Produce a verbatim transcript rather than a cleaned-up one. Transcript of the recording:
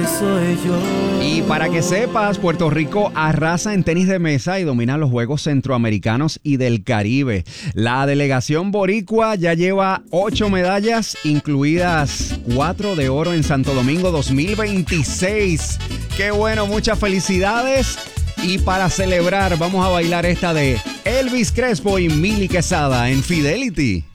Soy yo. Y para que sepas, Puerto Rico arrasa en tenis de mesa y domina los Juegos Centroamericanos y del Caribe. La delegación boricua ya lleva ocho medallas, incluidas cuatro de oro en Santo Domingo dos mil veintiséis. ¡Qué bueno! Muchas felicidades. Y para celebrar, vamos a bailar esta de Elvis Crespo y Mili Quesada en Fidelity.